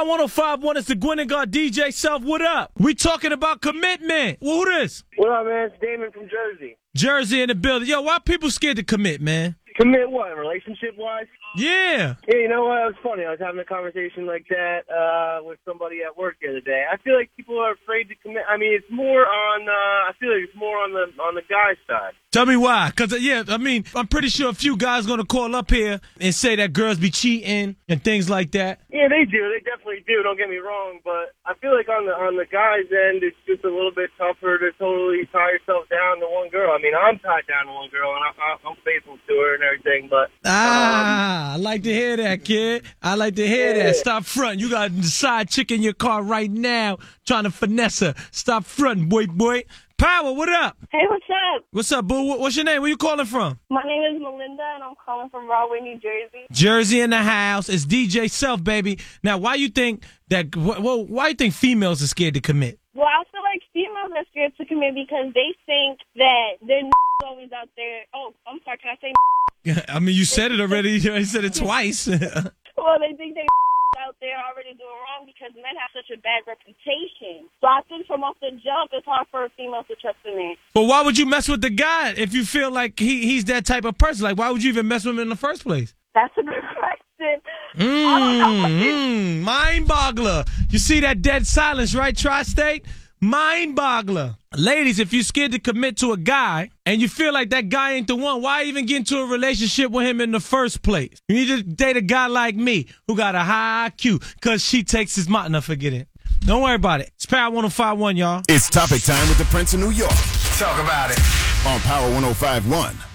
Power 105.1 is the Gwen and God DJ Self. What up? We talking about commitment. Who this? What up, man? It's Damon from Jersey. Jersey in the building. Yo, why people scared to commit, man? Commit what? Relationship-wise? Yeah. Yeah, you know what? It was funny. I was having a conversation like that with somebody at work the other day. I feel like people are afraid to commit. I mean, it's more on. I feel like it's more on the guy's side. Tell me why. Because, I'm pretty sure a few guys going to call up here and say that girls be cheating and things like that. Yeah, they do. They definitely do. Don't get me wrong. But I feel like on the guy's end, it's just a little bit tougher to totally tie yourself down to one girl. I mean, I'm tied down to one girl, and I'm faithful to her and everything. But I like to hear that, kid. I like to hear that. Stop fronting. You got the side chick in your car right now trying to finesse her. Stop fronting, boy. Power, what up? Hey, what's up? What's up, boo? What's your name? Where you calling from? My name is Melinda, and I'm calling from Rahway, New Jersey. Jersey in the house. It's DJ Self, baby. Now, why you think females are scared to commit? Well, I feel like females are scared to commit because they think that their always out there. Oh, I'm sorry, can I say I mean, you said it already. You said it twice. Well, they think they out there already doing wrong because men have such a bad reputation. So I think from off the jump, it's hard for a female to trust a man. But why would you mess with the guy if you feel like he's that type of person? Like, why would you even mess with him in the first place? That's a good question. Mind boggler. You see that dead silence, right, Tri-State? Mind boggler. Ladies, if you're scared to commit to a guy and you feel like that guy ain't the one, why even get into a relationship with him in the first place? You need to date a guy like me who got a high IQ because she takes his money. No, forget it. Don't worry about it. It's Power 105.1, y'all. It's topic time with the Prince of New York. Talk about it. On Power 105.1.